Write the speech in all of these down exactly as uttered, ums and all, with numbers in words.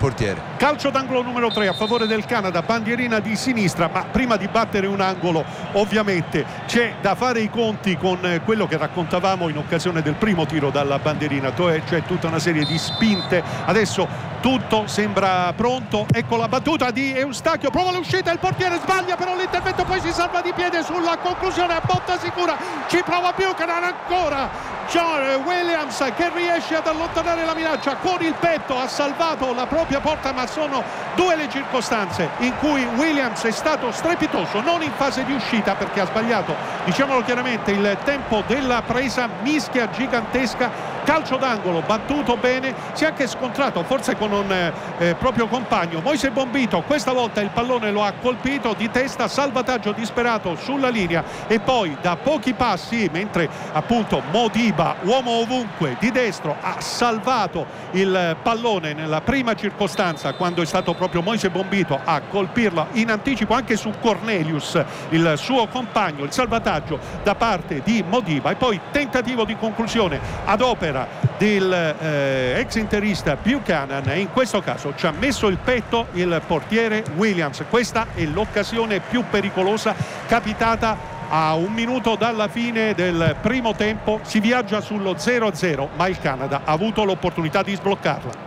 portiere. Calcio d'angolo numero tre a favore del Canada, bandierina di sinistra, ma prima di battere un angolo ovviamente c'è da fare i conti con quello che raccontavamo in occasione del primo tiro dalla bandierina, cioè tutta una serie di spinte. Adesso tutto sembra pronto, ecco la battuta di Eustachio, prova l'uscita, il portiere sbaglia, però l'intervento poi si salva di piede sulla conclusione a botta sicura, ci prova Buchanan ancora. John Williams che riesce ad allontanare la minaccia con il petto, ha salvato la propria porta, ma sono due le circostanze in cui Williams è stato strepitoso, non in fase di uscita perché ha sbagliato, diciamolo chiaramente, il tempo della presa, mischia gigantesca, calcio d'angolo battuto bene, si è anche scontrato forse con un eh, proprio compagno, Moise Bombito, questa volta il pallone lo ha colpito di testa, salvataggio disperato sulla linea e poi da pochi passi, mentre appunto Modiba, uomo ovunque di destro, ha salvato il pallone nella prima circostanza quando è stato proprio Moise Bombito a colpirlo in anticipo anche su Cornelius, il suo compagno, il salvataggio da parte di Modiba e poi tentativo di conclusione ad opera del eh, ex interista Buchanan, e in questo caso ci ha messo il petto il portiere Williams. Questa è l'occasione più pericolosa capitata a un minuto dalla fine del primo tempo, si viaggia sullo zero a zero, ma il Canada ha avuto l'opportunità di sbloccarla.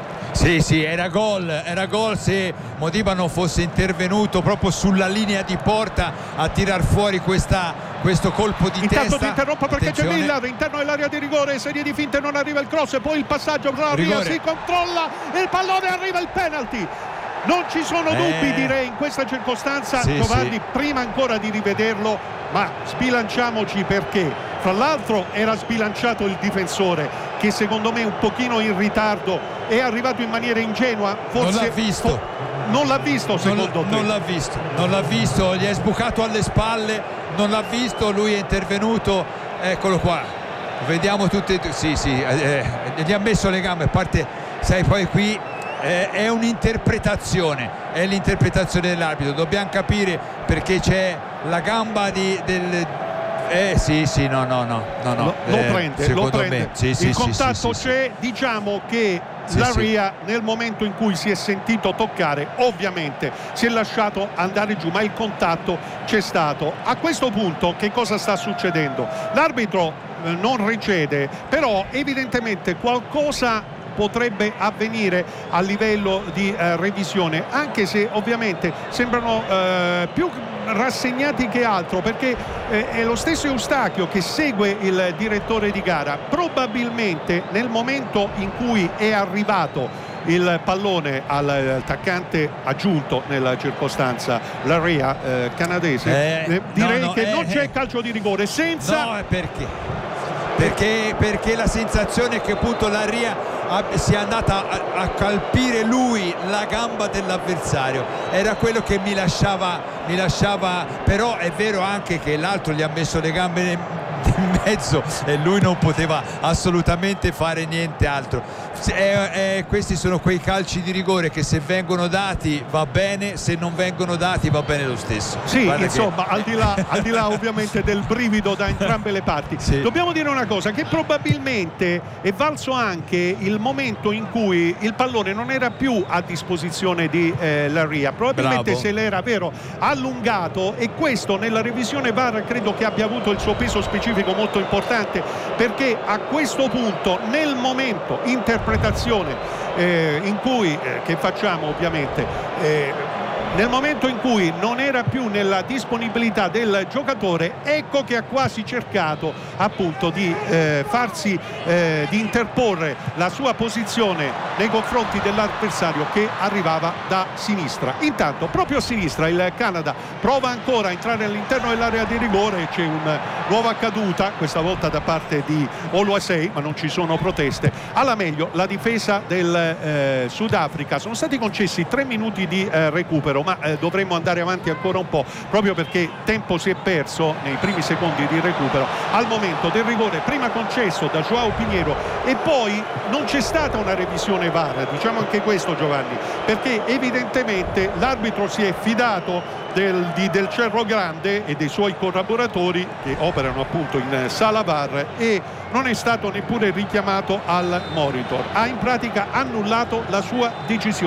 Sì, sì, era gol, era gol se Modiba non fosse intervenuto proprio sulla linea di porta a tirar fuori questa, questo colpo di Intanto testa. ti interrompo perché Attenzione. c'è Miller interno dell'area di rigore, serie di finte, non arriva il cross e poi il passaggio, Ria si controlla, il pallone, arriva il penalty. Non ci sono dubbi, eh, direi, in questa circostanza, sì, Giovanni, sì. Prima ancora di rivederlo, ma sbilanciamoci perché fra l'altro era sbilanciato il difensore che secondo me un pochino in ritardo è arrivato in maniera ingenua, forse non l'ha visto fo- non l'ha visto secondo non, te? Non l'ha visto, non l'ha visto, gli è sbucato alle spalle, non l'ha visto, lui è intervenuto, eccolo qua, vediamo tutte, sì sì, eh, gli ha messo le gambe, a parte, sai, poi qui Eh, è un'interpretazione, è l'interpretazione dell'arbitro, dobbiamo capire perché c'è la gamba di, del eh sì sì no no no no, no. Lo, lo eh, prende, lo prende. Me, sì, il sì, contatto sì, c'è, sì. diciamo che Sì, la sì. Ria nel momento in cui si è sentito toccare ovviamente si è lasciato andare giù, ma il contatto c'è stato. A questo punto che cosa sta succedendo? L'arbitro eh, non recede, però evidentemente qualcosa potrebbe avvenire a livello di eh, revisione, anche se ovviamente sembrano eh, più rassegnati che altro, perché eh, è lo stesso Eustachio che segue il direttore di gara. Probabilmente nel momento in cui è arrivato il pallone all'attaccante aggiunto nella circostanza, la Ria eh, canadese, eh, eh, direi no, no, che eh, non c'è eh. calcio di rigore senza... No, perché? Perché, perché la sensazione è che appunto la Ria sia andata a, a colpire lui la gamba dell'avversario, era quello che mi lasciava, mi lasciava, però è vero anche che l'altro gli ha messo le gambe in mezzo e lui non poteva assolutamente fare niente altro. Eh, eh, questi sono quei calci di rigore che se vengono dati va bene, se non vengono dati va bene lo stesso. Sì, Guarda insomma, che... al di là, al di là ovviamente del brivido da entrambe le parti, sì. Dobbiamo dire una cosa, che probabilmente è valso anche il momento in cui il pallone non era più a disposizione di eh, la Ria, probabilmente Bravo. se l'era vero allungato, e questo nella revisione V A R credo che abbia avuto il suo peso specifico molto importante, perché a questo punto nel momento interpretatione eh, in cui eh, che facciamo ovviamente eh, nel momento in cui non era più nella disponibilità del giocatore, ecco che ha quasi cercato appunto di eh, farsi eh, di interporre la sua posizione nei confronti dell'avversario che arrivava da sinistra. Intanto proprio a sinistra il Canada prova ancora a entrare all'interno dell'area di rigore, c'è una nuova caduta, questa volta da parte di Oluwasei, ma non ci sono proteste. Alla meglio la difesa del eh, Sudafrica, sono stati concessi tre minuti di eh, recupero, ma eh, dovremmo andare avanti ancora un po', proprio perché tempo si è perso nei primi secondi di recupero al momento del rigore prima concesso da João Pinheiro, e poi non c'è stata una revisione V A R, diciamo anche questo, Giovanni, perché evidentemente l'arbitro si è fidato del, di, del Cerro Grande e dei suoi collaboratori che operano appunto in sala V A R, e non è stato neppure richiamato al monitor, ha in pratica annullato la sua decisione.